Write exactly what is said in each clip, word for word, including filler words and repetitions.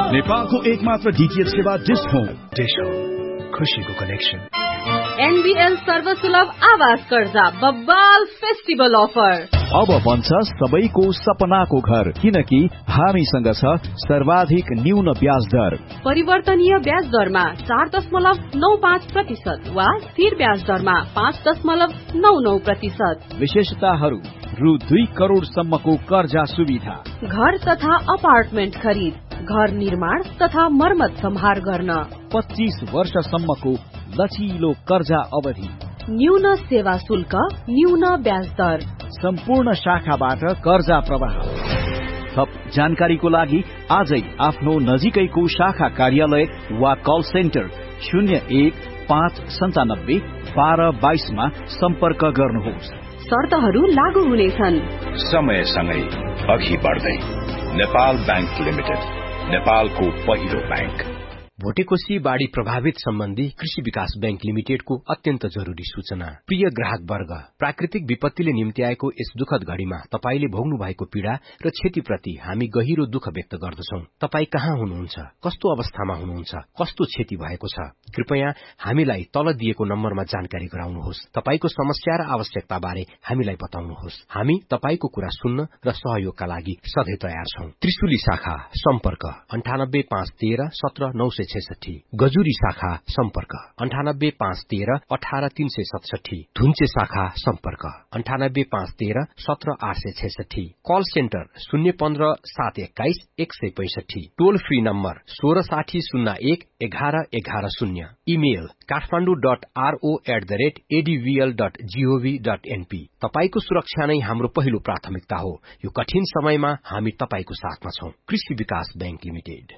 नेपालको एकमात्र डीटीएच सेवा डिश होम। डिश होम, खुशीको कनेक्सन। एनबीएल सर्वसुलभ आवास कर्जा बब्बाल फेस्टिभल अफर। अब बन्छ सबैको सपनाको घर, किनकि हामीसँग छ सर्वाधिक न्यून ब्याज दर। परिवर्तनीय ब्याज दरमा चार दशमलव नौ पाँच प्रतिशत वा स्थिर ब्याज दरमा पाँच दशमलव नौ नौ प्रतिशत। विशेषताहरू रु दुई करोड़ सम्मको कर्जा सुविधा, घर तथा अपार्टमेन्ट खरिद, घर निर्माण तथा मर्मत सम्हार गर्न, पच्चीस वर्षसम्मको लचिलो कर्जा अवधि, न्यून सेवा शुल्क, न्यून ब्याज दर, सम्पूर्ण शाखाबाट कर्जा प्रवाह। थप जानकारीको लागि आजै आफ्नो नजिकैको शाखा कार्यालय वा कल सेन्टर शून्य एक पाँच सन्तानब्बे बाह्र बाइसमा सम्पर्क गर्नुहोस्। शर्तहरू लागू हुनेछन्। समयसँगै अघि बढ्दै नेपाल बैंक लिमिटेड, नेपालको पहिलो बैंक। भोटेकोशी बाढ़ी प्रभावित सम्बन्धी कृषि विकास बैंक लिमिटेडको अत्यन्त जरूरी सूचना। प्रिय ग्राहक वर्ग, प्राकृतिक विपत्तिले निम्ति आएको यस दुखद घड़ीमा तपाईले भोग्नु भएको पीड़ा र क्षतिप्रति हामी गहिरो दुःख व्यक्त गर्दछौं। तपाई कहाँ हुनुहुन्छ, कस्तो अवस्थामा हुनुहुन्छ, कस्तो क्षति भएको छ, कृपया हामीलाई तल दिएको नम्बरमा जानकारी गराउनुहोस्। तपाईको समस्या र आवश्यकता बारे हामीलाई बताउनुहोस्। हामी तपाईको कुरा सुन्न र सहयोगका लागि सधैँ तयार छौं। त्रिशुली शाखा सम्पर्क अन्ठानब्बे पाँच तेह्र सत्र नौ सय छैसठी, गजुरी शाखा सम्पर्क अन्ठानब्बे पाँच तेह्र अठार तीन सय सतसठी, धुन्चे शाखा सम्पर्क अन्ठानब्बे पाँच तेह्र सत्र आठ सय छैसठी, कल सेन्टर शून्य पन्ध्र सात एक्काइस एक सय पैंसठी, टोल फ्री नम्बर सोह्र साठी शून्य एक एघार एघार शून्य, email Kathmandu dot RO at the rate एडीभीएल dot gov dot NP. तपाईको सुरक्षा नै हाम्रो पहिलो प्राथमिकता हो। यो कठिन समयमा हामी तपाईको साथमा छौं। कृषि विकास बैंक लिमिटेड।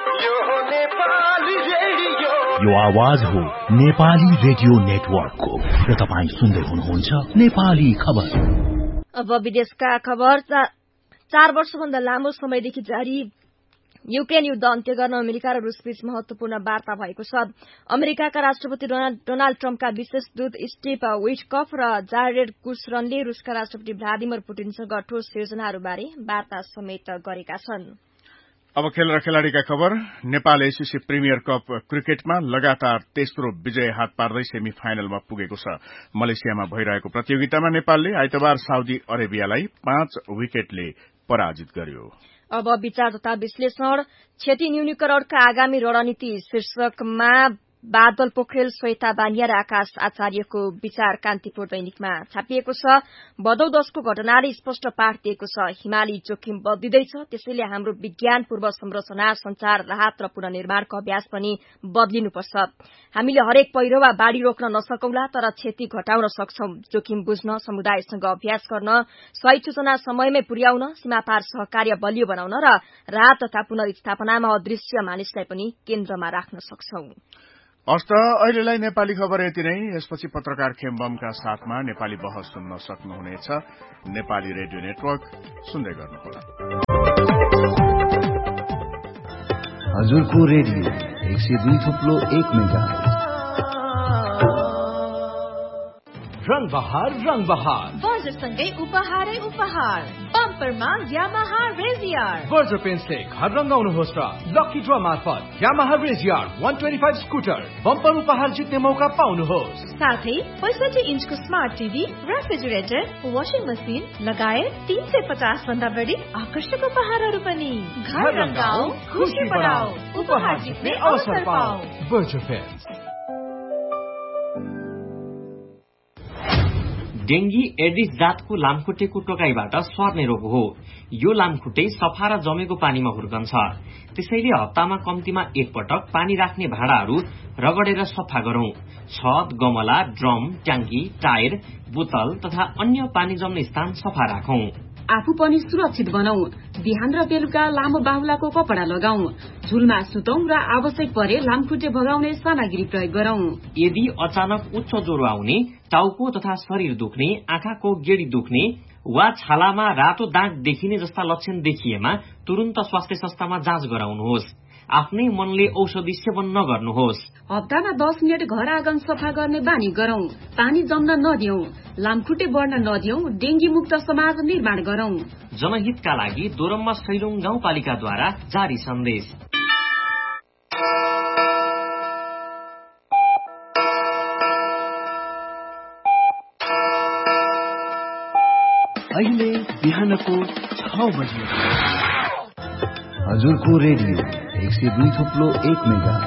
यो आवाज हो नेपाली रेडियो नेटवर्कको र तपाईँ सुन्दै हुनुहुन्छ नेपाली खबर। अब विदेशका खबर। चार वर्षभन्दा लामो समयदेखि जारी युक्रेन युद्ध अन्त्य गर्न अमेरिका र रूसबीच महत्वपूर्ण वार्ता भएको छ। अमेरिकाका राष्ट्रपति डोनाल्ड ट्रम्पका विशेष दूत स्टिभ विटकफ र जारेड कुशरनले रूसका राष्ट्रपति भ्लादिमिर पुटिनसँग ठोस योजनाहरूबारे वार्ता समेत गरेका छन्। अब खेल र खेलाड़ीका खबर। नेपाल एसीसी प्रिमियर कप क्रिकेटमा लगातार तेस्रो विजय हात पार्दै सेमी फाइनलमा पुगेको छ। मलेसियामा भइरहेको प्रतियोगितामा नेपालले आइतबार साउदी अरेबियालाई पाँच विकेटले पराजित गर्यो। अब विचार तथा विश्लेषण। क्षति न्यूनीकरणका आगामी रणनीति शीर्षकमा बादल पोखरेल, श्वेता बानिया र आकाश आचार्यको विचार कान्तिपुर दैनिकमा छापिएको छ। भदौ दशको घटनाले स्पष्ट पाठ दिएको छ, हिमाली जोखिम बदलिँदैछ, त्यसैले हाम्रो विज्ञान पूर्व संरचना, संचार, राहत र पुनर्निर्माणको अभ्यास पनि बदलिनुपर्छ। हामीले हरेक पहिरो वा बाढ़ी रोक्न नसकौला, तर क्षति घटाउन सक्छौं। जोखिम बुझ्न, समुदायसँग अभ्यास गर्न, सही सूचना समयमै पुर्याउन, सीमापार सहकार्य बलियो बनाउन र राहत तथा पुनर्स्थापनामा अदृश्य मानिसलाई पनि केन्द्रमा राख्न सक्छौं। हस्त अहिलेलाई नेपाली खबर यति नै। यसपछि पत्रकार खेम्बमका साथमा नेपाली बहस सुन्न सक्नुहुनेछ। नेपाली रेडियो नेटवर्क सुन्दै गर्नुहोला। हजुरको रेडियो एक सय दुई थुप्लो एक मेगा। रंग बहार रंग बहार बर्जरसँगै उपहारै उपहार। बम्परमा यामाहा रेजियर। बर्जर पेन्ट्सले घर रंगाउनुहोस् र लकी ड्र मार्फत यामाहा रेजियर एक सय पच्चीस स्कुटर बम्पर उपहार जित्ने मौका पाउनुहोस्। साथै पैंसठी इन्चको smart TV, refrigerator, washing machine लगायत तीन सय पचास भन्दा बढी आकर्षक उपहारहरू पनि। घर रंगाऊ, खुशी बढाऊ, उपहार जित्ने अवसर पाऊ। Berger paints. डेंगी एडिस जातको लामखुट्टेको टोकाइबाट सर्ने रोग हो। यो लामखुट्टे सफा र जमेको पानीमा हुर्कन्छ। त्यसैले हप्तामा कम्तीमा एक पटक पानी राख्ने भाँडाहरू रगडेर सफा गरौं। छत, गमला, ड्रम, ट्याङ्की, टायर, बोतल तथा अन्य पानी जम्ने स्थान सफा राखौं। आफू पनि सुरक्षित बनाऊ। बिहान र बेलुका लामो बाहुलाको कपडा लगाऊ। झुलमा सुतौं र आवश्यक परे लामखुट्टे भगाउने सामग्री प्रयोग गरौं। यदि अचानक उच्च ज्वरो आउने, टाउको तथा शरीर दुख्ने, आँखाको गेडी दुख्ने वा छालामा रातो दाग देखिने जस्ता लक्षण देखिएमा तुरन्त स्वास्थ्य संस्थामा जाँच गराउनुहोस्। आफ्नै मनले औषधि सेवन नगर्नुहोस्। हप्तामा दस मिनट घर आँगन सफा गर्ने बानी गरौं। पानी जम्न नदियौं। लामखुट्टे बढ्न नदियौं। डेंगी मुक्त समाज निर्माण गरौं। जनहितका लागि दोरम्मा सैलुङ गाउँपालिकाद्वारा जारी सन्देश। अहिले बिहानको छ बजे हजुरको रेडियो एक सय दुई थुप्लो एक मेगा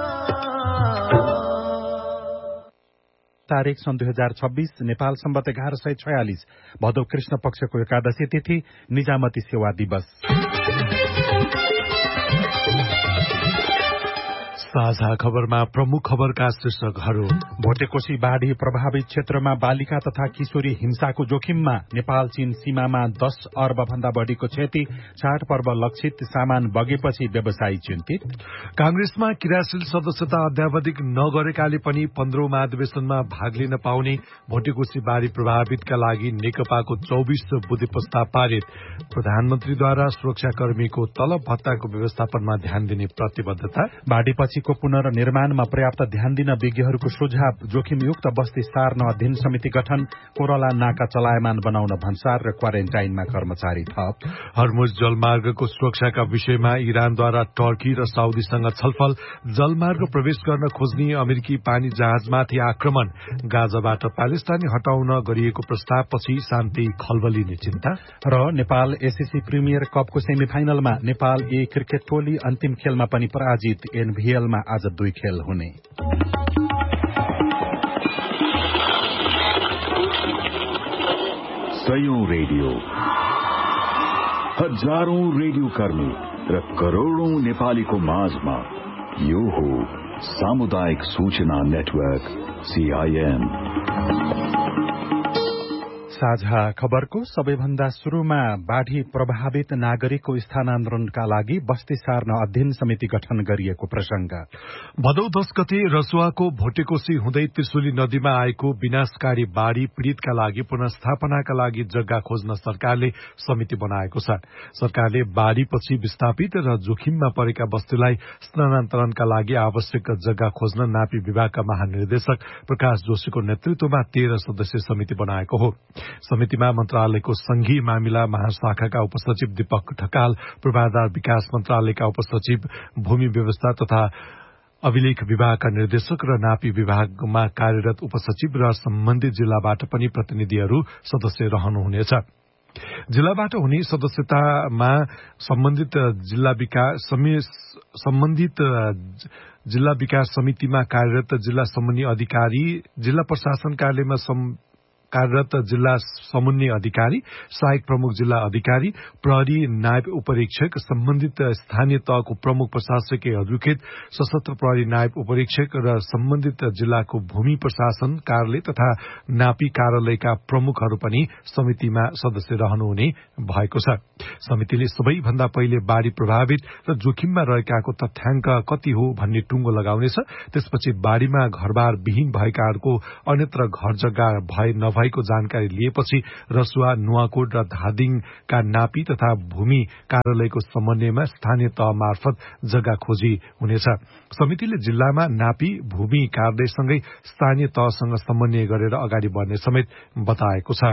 तारिक सन् दुई हजार छब्बीस नेपाल सम्बत एघार सय छयालिस भदौ कृष्ण पक्षको एकादशी तिथि निजामती सेवा दिवस। साझा खबरमा प्रमुख खबरका शीर्षकहरू। भोटेकोशी बाढ़ी प्रभावित क्षेत्रमा बालिका तथा किशोरी हिंसाको जोखिममा नेपाल चीन सीमामा दस अर्ब भन्दा बढ़ीको क्षति, चाडपर्व लक्षित सामान बगेपछि व्यवसायी चिन्तित। कांग्रेसमा क्रियाशील सदस्यता अध्यावधिक नगरेकाले पनि पन्ध्रौं महाधिवेशनमा भाग लिन पाउने भोटेकोशी बाढ़ी प्रभावितका लागि नेकपाको चौबिस बुँदे प्रस्ताव पारित। प्रधानमन्त्रीद्वारा सुरक्षाकर्मीको तलब भत्ताको व्यवस्थापनमा ध्यान दिने प्रतिबद्धता। बाढ़ीपछि को पुनर्निर्माणमा पर्याप्त ध्यान दिन विज्ञहरूको सुझाव। जोखिमयुक्त बस्ती सार्न अध्ययन समिति गठन। कोरोला नाका चलायमान बनाउन भन्सार र क्वारेन्टाइनमा कर्मचारी थप। हर्मुज जलमार्गको सुरक्षाका विषयमा इरानद्वारा टर्की र साउदीसँग छलफल। जलमार्ग प्रवेश गर्न खोज्ने अमेरिकी पानी जहाजमाथि आक्रमण। गाजाबाट प्यालेस्टाइनी हटाउन गरिएको प्रस्तावपछि शान्ति खलबलिने चिन्ता। र नेपाल एससीसी प्रिमियर कपको सेमिफाइनलमा नेपाल ए क्रिकेट टोली अन्तिम खेलमा पनि पराजित। एनभीएल आज दुई खेल हुने। सयौं रेडियो, हजारौं रेडियो कर्मी र करोड़ौं नेपालीको माझमा यो हो सामुदायिक सूचना नेटवर्क सीआईएन। साझा खबरको सबैभन्दा शुरूमा बाढ़ी प्रभावित नागरिकको स्थानान्तरणका लागि बस्ती सार्न अध्ययन समिति गठन गरिएको प्रसंग। भदौ दश गते रसुवाको भोटेकोशी हुँदै त्रिशुली नदीमा आएको विनाशकारी बाढ़ी पीड़ितका लागि पुनर्स्थापनाका लागि जग्गा खोज्न सरकारले समिति बनाएको छ। सरकारले बाढ़ीपछि विस्थापित र जोखिममा परेका बस्तीलाई स्थानान्तरणका लागि आवश्यक जग्गा खोज्न नापी विभागका महानिर्देशक प्रकाश जोशीको नेतृत्वमा तेह्र सदस्यीय समिति बनाएको हो। समितिमा मन्त्रालयको संघीय मामिला महाशाखाका उपसचिव दीपक ढकाल, पूर्वाधार विकास मन्त्रालयका उपसचिव, भूमि व्यवस्था तथा अभिलेख विभागका निर्देशक र नापी विभागमा कार्यरत उपसचिव र सम्बन्धित जिल्लाबाट पनि प्रतिनिधिहरू सदस्य रहनुहुनेछ। जिल्लाबाट हुने सदस्यतामा सम्बन्धित जिल्ला विकास सम्बन्धित जिल्ला विकास समितिमा कार्यरत जिल्ला समन्वय अधिकारी, जिल्ला प्रशासन कार्यालयमा कार्यरत जिल्ला समन्वय अधिकारी, सहायक प्रमुख जिल्ला अधिकारी, प्रहरी नायब उपरीक्षक, सम्बन्धित स्थानीय तहको प्रमुख प्रशासकीय अधिकृत, सशस्त्र प्रहरी नायब उपरीक्षक र सम्बन्धित जिल्लाको भूमि प्रशासन कार्यालय तथा नापी कार्यालयका प्रमुखहरू पनि समितिमा सदस्य रहनुहुने भएको छ। समितिले सबैभन्दा पहिले बाढ़ी प्रभावित र जोखिममा रहेकाको तथ्याङ्क कति हो भन्ने टुङ्गो लगाउनेछ। त्यसपछि बाढ़ीमा घरबार विहीन भएकाहरूको अन्यत्र घर जग्गा भए नभए भएको जानकारी लिएपछि रसुवा, नुवाकोट र धादिङका नापी तथा भूमि कार्यालयको समन्वयमा स्थानीय तह मार्फत जग्गा खोजी हुनेछ। समितिले जिल्लामा नापी, भूमि कार्यालयसँगै स्थानीय तहसँग समन्वय गरेर अगाडि बढ्ने समेत बताएको छ।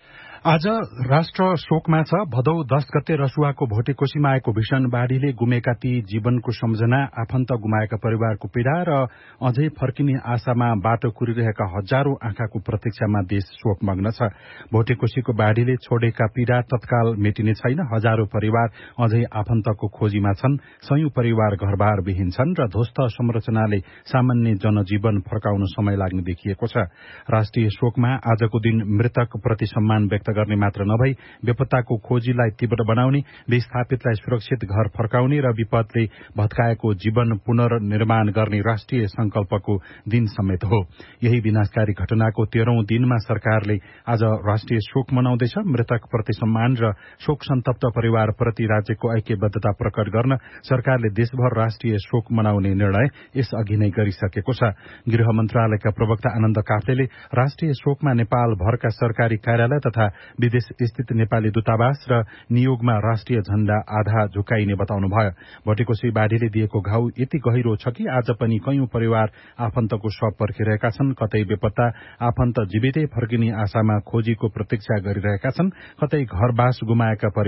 आज राष्ट्र शोकमा छ। भदौ दश गते रसुवाको भोटेकोशीमा आएको भीषण बाढ़ीले गुमेका ती जीवनको सम्झना, आफन्त गुमाएका परिवारको पीड़ा र अझै फर्किने आशामा बाटो कुरिरहेका हजारौं आँखाको प्रतीक्षामा देश शोकमग्न छ। भोटेकोशीको बाढ़ीले छोडेका पीड़ा तत्काल मेटिने छैन। हजारौं परिवार अझै आफन्तको खोजीमा छन्। सयौं परिवार घरबार विहीन छन् र ध्वस्त संरचनाले सामान्य जनजीवन फर्काउन समय लाग्ने देखिएको छ। राष्ट्रिय शोकमा आजको दिन मृतक प्रति सम्मान व्यक्त गर्ने मात्र नभई बेपत्ताको खोजीलाई तीव्र बनाउने, विस्थापितलाई सुरक्षित घर फर्काउने र विपदले भत्काएको जीवन पुनर्निर्माण गर्ने राष्ट्रिय संकल्पको दिन समेत हो। यही विनाशकारी घटनाको तेह्रौं दिनमा सरकारले आज राष्ट्रिय शोक मनाउँदैछ। मृतक प्रति सम्मान र शोक सन्तप्त परिवार प्रति राज्यको ऐक्यबद्धता प्रकट गर्न सरकारले देशभर राष्ट्रिय शोक मनाउने निर्णय यसअघि नै गरिसकेको छ। गृह मन्त्रालयका प्रवक्ता आनन्द काफ्लेले राष्ट्रिय शोकमा नेपाल भरका सरकारी कार्यालय तथा विदेश स्थित नेपाली दूतावास र नियोगमा राष्ट्रिय झण्डा आधा झुकाइने बताउनुभयो। भोटेकोशी बाढ़ीले दिएको घाउ यति गहिरो छ कि आज पनि कयौं परिवार आफन्तको शव पर्खिरहेका छन्। कतै बेपत्ता आफन्त जीवितै फर्किने आशामा खोजीको प्रतीक्षा गरिरहेका छन्, कतै घरबास गुमाएका